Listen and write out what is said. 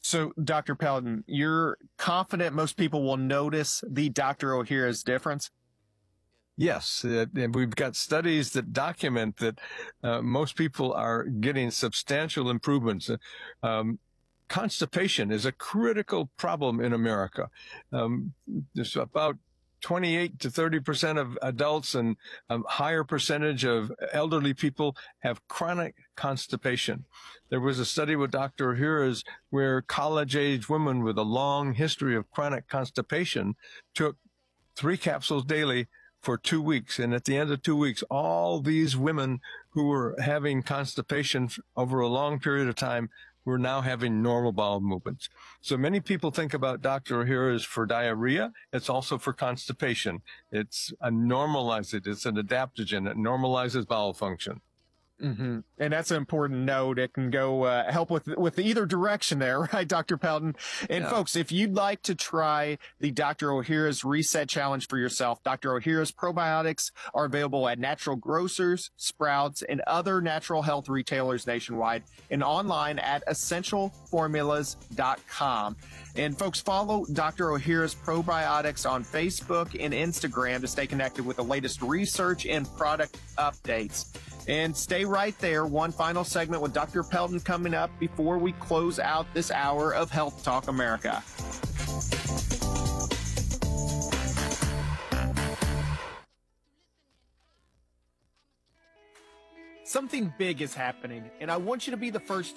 So, Dr. Pelton, you're confident most people will notice the Dr. Ohhira's difference? Yes, and we've got studies that document that most people are getting substantial improvements. Constipation is a critical problem in America. There's about 28 to 30% of adults and a higher percentage of elderly people have chronic constipation. There was a study with Dr. Ohhira's where college-age women with a long history of chronic constipation took 3 capsules daily for 2 weeks. And at the end of 2 weeks, all these women who were having constipation over a long period of time were now having normal bowel movements. So many people think about Dr. Ohhira's for diarrhea. It's also for constipation. It's a normalizer. It's an adaptogen. It normalizes bowel function. Mm-hmm. And that's an important note. It can go help with either direction there, right, Dr. Pelton? And folks, if you'd like to try the Dr. Ohhira's Reset Challenge for yourself, Dr. Ohhira's probiotics are available at natural grocers, Sprouts, and other natural health retailers nationwide, and online at essentialformulas.com. And folks, follow Dr. Ohhira's Probiotics on Facebook and Instagram to stay connected with the latest research and product updates. And stay right there. One final segment with Dr. Pelton coming up before we close out this hour of Health Talk America. Something big is happening, and I want you to be the first